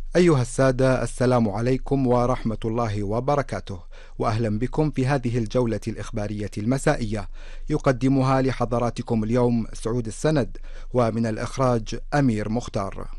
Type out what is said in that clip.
أيها السادة، السلام عليكم ورحمة الله وبركاته، وأهلا بكم في هذه الجولة الإخبارية المسائية. يقدمها لحضراتكم اليوم سعود السند، ومن الإخراج أمير مختار.